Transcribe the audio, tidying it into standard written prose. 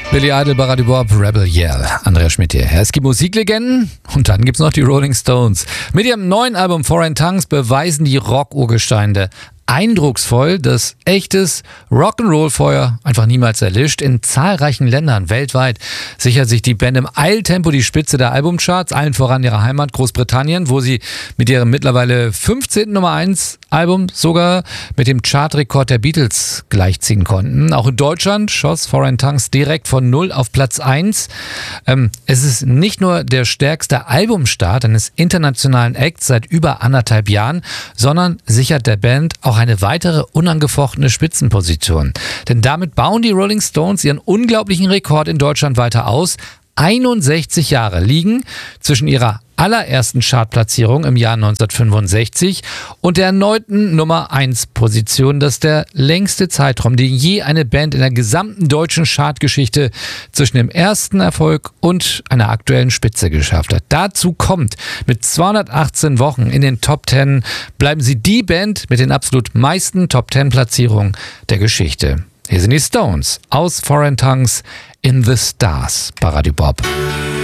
Billy Idol, Baradi Bob, Rebel Yell. Andreas Schmidt hier. Es gibt Musiklegenden und dann gibt's noch die Rolling Stones. Mit ihrem neuen Album Foreign Tongues beweisen die Rock-Urgesteine eindrucksvoll, dass echtes Rock'n'Roll-Feuer einfach niemals erlischt. In zahlreichen Ländern weltweit sichert sich die Band im Eiltempo die Spitze der Albumcharts, allen voran ihrer Heimat Großbritannien, wo sie mit ihrem mittlerweile 15. Nummer 1 Album sogar mit dem Chartrekord der Beatles gleichziehen konnten. Auch in Deutschland schoss Foreign Tongues direkt von 0 auf Platz 1. Es ist nicht nur der stärkste Albumstart eines internationalen Acts seit über 1,5 Jahren, sondern sichert der Band auch eine weitere unangefochtene Spitzenposition. Denn damit bauen die Rolling Stones ihren unglaublichen Rekord in Deutschland weiter aus. 61 Jahre liegen zwischen ihrer allerersten Chartplatzierung im Jahr 1965 und der erneuten Nummer 1 Position. Das ist der längste Zeitraum, den je eine Band in der gesamten deutschen Chartgeschichte zwischen dem ersten Erfolg und einer aktuellen Spitze geschafft hat. Dazu kommt, mit 218 Wochen in den Top 10 bleiben sie die Band mit den absolut meisten Top 10 Platzierungen der Geschichte. Hier sind die Stones aus Foreign Tongues in the Stars. Baradi Bob.